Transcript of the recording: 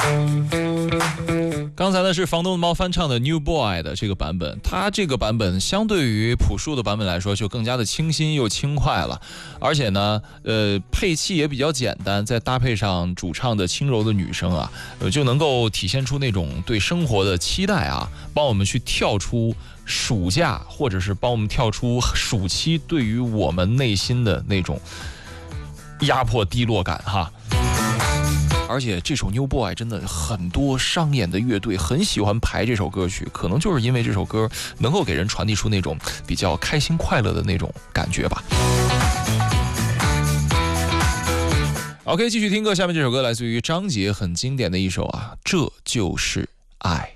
刚才呢是房东的猫翻唱的 New Boy 的这个版本，它这个版本相对于朴树的版本来说就更加的清新又轻快了，而且呢配器也比较简单，再搭配上主唱的轻柔的女声啊，就能够体现出那种对生活的期待啊，帮我们去跳出暑假，或者是帮我们跳出暑期对于我们内心的那种压迫低落感哈。而且这首 New Boy 真的很多商演的乐队很喜欢排这首歌曲，可能就是因为这首歌能够给人传递出那种比较开心快乐的那种感觉吧。OK， 继续听歌，下面这首歌来自于张杰，很经典的一首啊，这就是爱。